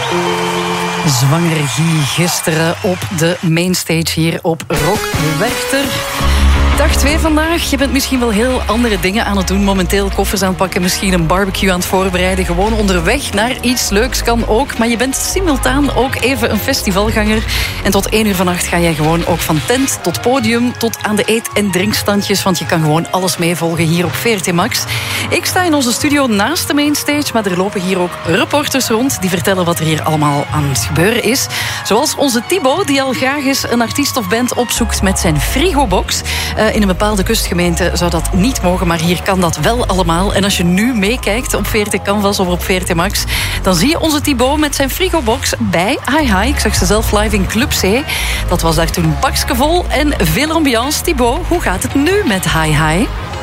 Zwangere Guy gisteren op de mainstage hier op Rock Werchter. Dag 2 vandaag. Je bent misschien wel heel andere dingen aan het doen. Momenteel koffers aan het pakken, misschien een barbecue aan het voorbereiden. Gewoon onderweg naar iets leuks kan ook. Maar je bent simultaan ook even een festivalganger. En tot 1 uur vannacht ga jij gewoon ook van tent tot podium... tot aan de eet- en drinkstandjes. Want je kan gewoon alles meevolgen hier op VRT Max. Ik sta in onze studio naast de mainstage. Maar er lopen hier ook reporters rond. Die vertellen wat er hier allemaal aan het gebeuren is. Zoals onze Thibaut, die al graag eens een artiest of band opzoekt met zijn frigobox. In een bepaalde kustgemeente zou dat niet mogen, maar hier kan dat wel allemaal. En als je nu meekijkt op VRT Canvas of op VRT Max, dan zie je onze Thibaut met zijn frigobox bij Hi Hi. Ik zag ze zelf live in Club C. Dat was daar toen bakskevol en veel ambiance. Thibaut, hoe gaat het nu met Hi Hi?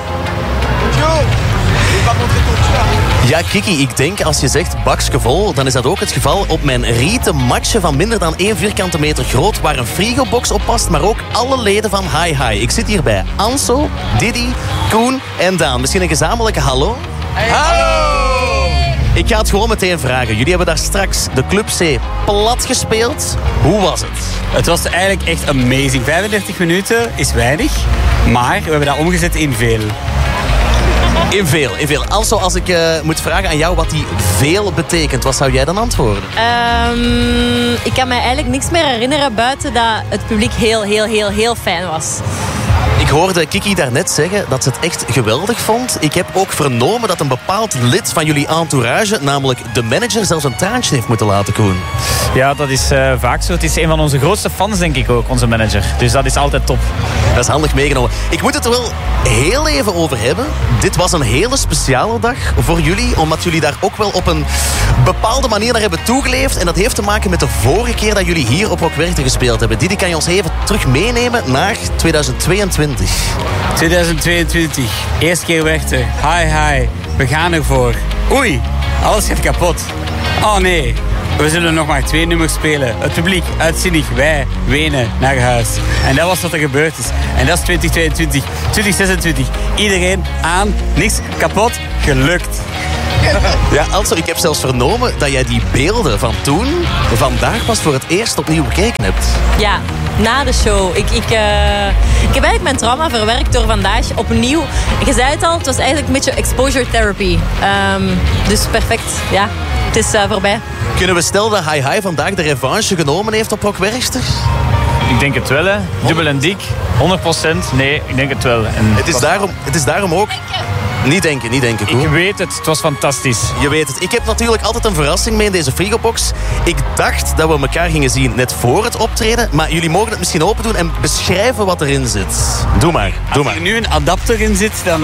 Ja, Kiki, ik denk als je zegt bakskevol, dan is dat ook het geval op mijn rieten matje van minder dan 1 vierkante meter groot, waar een frigobox op past, maar ook alle leden van Hi Hi. Ik zit hier bij Anso, Didi, Koen en Daan. Misschien een gezamenlijke hallo? Hey. Hallo! Ik ga het gewoon meteen vragen. Jullie hebben daar straks de Club C plat gespeeld. Hoe was het? Het was eigenlijk echt amazing. 35 minuten is weinig, maar we hebben dat omgezet in veel. In veel. Also, als ik moet vragen aan jou wat die veel betekent, wat zou jij dan antwoorden? Ik kan me eigenlijk niks meer herinneren buiten dat het publiek heel fijn was. Ik hoorde Kiki daarnet zeggen dat ze het echt geweldig vond. Ik heb ook vernomen dat een bepaald lid van jullie entourage, namelijk de manager, zelfs een traantje heeft moeten laten, Koen. Ja, dat is vaak zo. Het is een van onze grootste fans, denk ik ook, onze manager. Dus dat is altijd top. Dat is handig meegenomen. Ik moet het er wel heel even over hebben. Dit was een hele speciale dag voor jullie, omdat jullie daar ook wel op een bepaalde manier naar hebben toegeleefd. En dat heeft te maken met de vorige keer dat jullie hier op Rock Werchter gespeeld hebben. Didi, kan je ons even terug meenemen naar 2022? 2022. Eerste keer Werchter. Hi. We gaan ervoor. Oei, alles gaat kapot. Oh nee. We zullen nog maar 2 nummers spelen. Het publiek, uitzinnig, wij wenen naar huis. En dat was wat er gebeurd is. En dat is 2022. 2026. Iedereen aan, niks kapot, gelukt. Ja, also, ik heb zelfs vernomen dat jij die beelden van toen vandaag pas voor het eerst opnieuw bekeken hebt. Ja, na de show. Ik heb eigenlijk mijn trauma verwerkt door vandaag opnieuw. Je zei het al, het was eigenlijk een beetje exposure therapy. Dus perfect, ja. Het is voorbij. Kunnen we stellen dat Hi Hi vandaag de revanche genomen heeft op Rock Werchter? Ik denk het wel, hè. Dubbel en dik. 100%. Nee, ik denk het wel. En het is daarom ook... Niet denken, Koen. Ik weet het, het was fantastisch. Je weet het. Ik heb natuurlijk altijd een verrassing mee in deze frigobox. Ik dacht dat we elkaar gingen zien net voor het optreden. Maar jullie mogen het misschien open doen en beschrijven wat erin zit. Doe maar. Als er nu een adapter in zit, dan...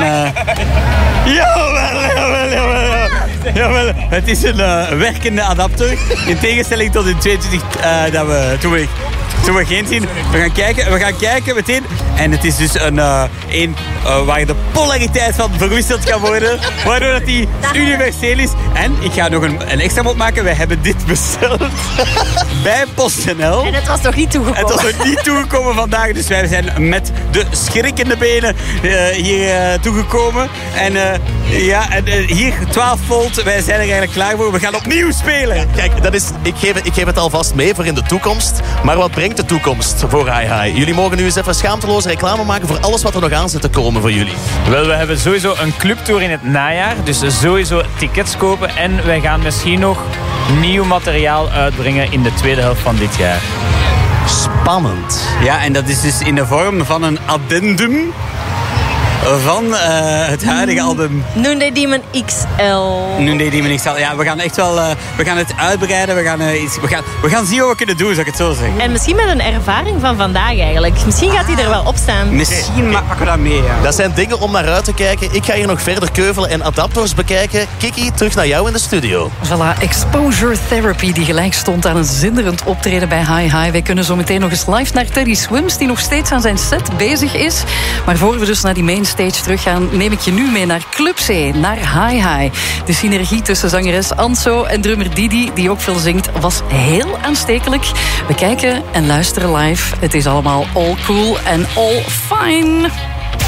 Jawel. Het is een werkende adapter. In tegenstelling tot in 22 toen we geen zien. We gaan kijken meteen. En het is dus een waar de polariteit van verwisseld kan worden. Waardoor dat die universeel is. En ik ga nog een extra mop maken. Wij hebben dit besteld bij PostNL. En het was nog niet toegekomen. Het was nog niet toegekomen vandaag. Dus wij zijn met de schrikkende benen hier toegekomen. En hier 12 volt. Wij zijn er eigenlijk klaar voor. We gaan opnieuw spelen. Kijk, ik geef het alvast mee voor in de toekomst. Maar wat brengt de toekomst voor Hi Hi? Jullie mogen nu eens even schaamteloos reclame maken voor alles wat er nog aan zit te komen voor jullie. Wel, we hebben sowieso een clubtour in het najaar. Dus sowieso tickets kopen. En wij gaan misschien nog nieuw materiaal uitbrengen in de tweede helft van dit jaar. Spannend. Ja, en dat is dus in de vorm van een addendum van het huidige album. Noonday Demon XL. Noonday Demon XL. Ja, we gaan echt wel... we gaan het uitbreiden. We gaan zien wat we kunnen doen, zou ik het zo zeggen. En misschien met een ervaring van vandaag eigenlijk. Misschien gaat hij er wel op staan. Misschien pakken we dat mee, ja. Dat zijn dingen om naar uit te kijken. Ik ga hier nog verder keuvelen en adapters bekijken. Kiki, terug naar jou in de studio. Voilà, exposure therapy die gelijk stond aan een zinderend optreden bij Hi Hi. Wij kunnen zo meteen nog eens live naar Teddy Swims, die nog steeds aan zijn set bezig is. Maar voor we dus naar die mainstage teruggaan, neem ik je nu mee naar Club C, naar Hi Hi. De synergie tussen zangeres Anso en drummer Didi, die ook veel zingt, was heel aanstekelijk. We kijken en luisteren live. Het is allemaal all cool en all fine.